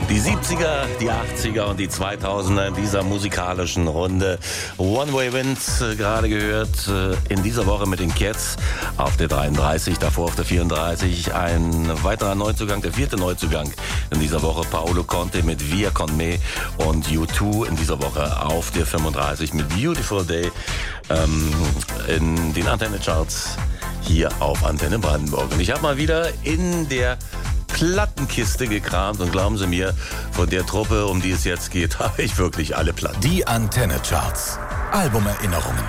Die 70er, die 80er und die 2000er in dieser musikalischen Runde. One Way Wind gerade gehört in dieser Woche mit den Cats auf der 33, davor auf der 34. Ein weiterer Neuzugang, der vierte Neuzugang in dieser Woche. Paolo Conte mit Via Con Me und U2 in dieser Woche auf der 35 mit Beautiful Day in den Antenne-Charts hier auf Antenne Brandenburg. Und ich habe mal wieder in der Plattenkiste gekramt und glauben Sie mir, von der Truppe, um die es jetzt geht, habe ich wirklich alle Platten. Die Antenne-Charts. Albumerinnerungen.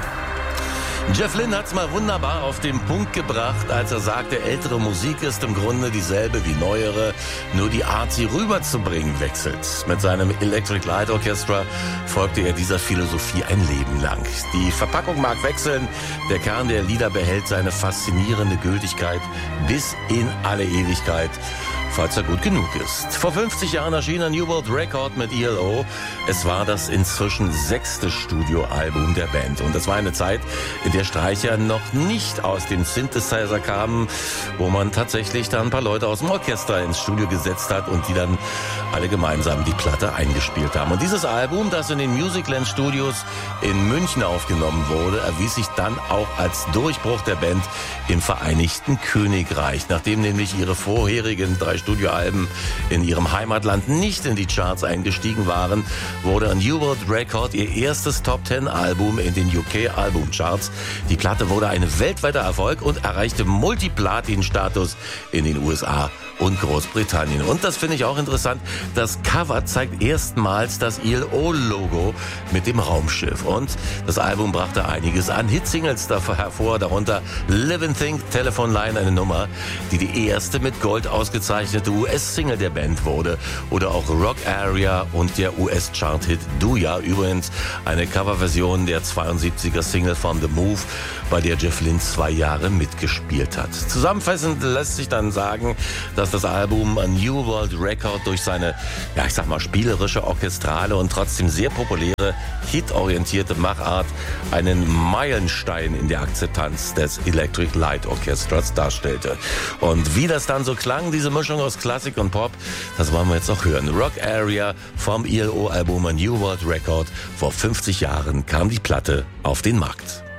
Jeff Lynne hat's mal wunderbar auf den Punkt gebracht, als er sagte, ältere Musik ist im Grunde dieselbe wie neuere, nur die Art, sie rüberzubringen, wechselt. Mit seinem Electric Light Orchestra folgte er dieser Philosophie ein Leben lang. Die Verpackung mag wechseln, der Kern der Lieder behält seine faszinierende Gültigkeit bis in alle Ewigkeit, falls er gut genug ist. Vor 50 Jahren erschien ein New World Record mit ELO. Es war das inzwischen 6. Studioalbum der Band. Und das war eine Zeit, in der Streicher noch nicht aus dem Synthesizer kamen, wo man tatsächlich dann ein paar Leute aus dem Orchester ins Studio gesetzt hat und die dann alle gemeinsam die Platte eingespielt haben. Und dieses Album, das in den Musicland Studios in München aufgenommen wurde, erwies sich dann auch als Durchbruch der Band im Vereinigten Königreich, nachdem nämlich ihre vorherigen 3 Studioalben in ihrem Heimatland nicht in die Charts eingestiegen waren, wurde ein New World Record ihr erstes Top-10-Album in den UK-Albumcharts. Die Platte wurde ein weltweiter Erfolg und erreichte Multiplatin-Status in den USA und Großbritannien. Und das finde ich auch interessant, das Cover zeigt erstmals das ILO-Logo mit dem Raumschiff. Und das Album brachte einiges an Hitsingles davor hervor, darunter Live and Think, Telephone Line, eine Nummer, die erste mit Gold ausgezeichnete US-Single der Band wurde. Oder auch Rock Area und der US-Chart-Hit Do Ya, übrigens eine Coverversion der 72er Single von The Move, bei der Jeff Lynne 2 Jahre mitgespielt hat. Zusammenfassend lässt sich dann sagen, dass das Album A New World Record durch seine, ja ich sag mal, spielerische, orchestrale und trotzdem sehr populäre, hitorientierte Machart einen Meilenstein in der Akzeptanz des Electric Light Orchestras darstellte. Und wie das dann so klang, diese Mischung aus Klassik und Pop, das wollen wir jetzt auch hören. Rock Area vom ILO-Album A New World Record. Vor 50 Jahren kam die Platte auf den Markt.